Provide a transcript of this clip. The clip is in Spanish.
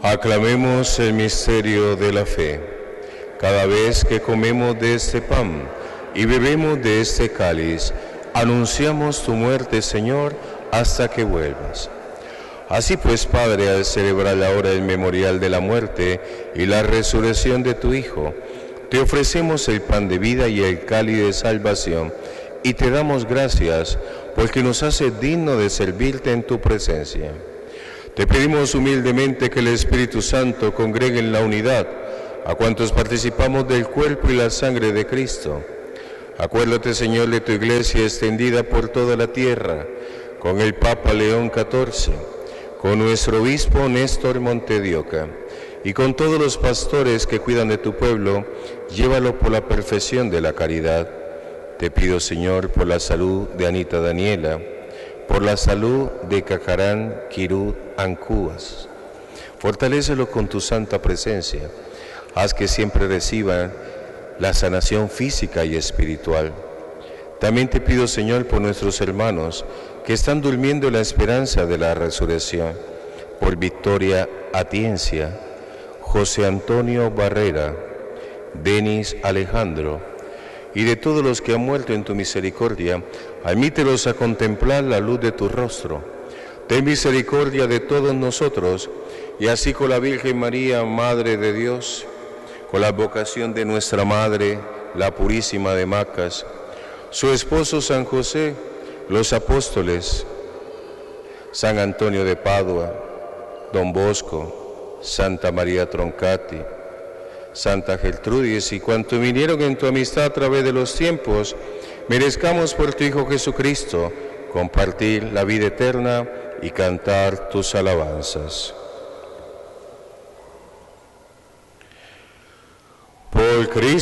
Aclamemos el misterio de la fe. Cada vez que comemos de este pan y bebemos de este cáliz, anunciamos tu muerte, Señor, hasta que vuelvas. Así pues, Padre, al celebrar la hora del memorial de la muerte y la resurrección de tu Hijo, te ofrecemos el pan de vida y el cáliz de salvación, y te damos gracias porque nos hace digno de servirte en tu presencia. Te pedimos humildemente que el Espíritu Santo congregue en la unidad a cuantos participamos del cuerpo y la sangre de Cristo. Acuérdate, Señor, de tu iglesia extendida por toda la tierra, con el Papa León XIV, con nuestro obispo Néstor Monte de Oca, y con todos los pastores que cuidan de tu pueblo, llévalo por la perfección de la caridad. Te pido, Señor, por la salud de Anita Daniela, por la salud de Cacarán Quirú Ancúas. Fortalécelo con tu santa presencia. Haz que siempre reciban la sanación física y espiritual. También te pido, Señor, por nuestros hermanos que están durmiendo en la esperanza de la resurrección, por Victoria Atiencia, José Antonio Barrera, Denis Alejandro, y de todos los que han muerto en tu misericordia, admítelos a contemplar la luz de tu rostro. Ten misericordia de todos nosotros, y así con la Virgen María, Madre de Dios, con la vocación de nuestra Madre, la Purísima de Macas, su esposo San José, los apóstoles, San Antonio de Padua, Don Bosco, Santa María Troncati, Santa Gertrudis y cuantos vinieron en tu amistad a través de los tiempos, merezcamos por tu Hijo Jesucristo compartir la vida eterna y cantar tus alabanzas. Por Cristo.